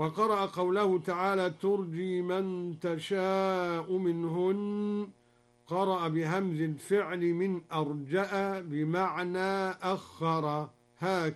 وقرأ قوله تعالى ترجي من تشاء منهن، قرأ بهمز الفعل من أرجأ بمعنى أخر، هكذا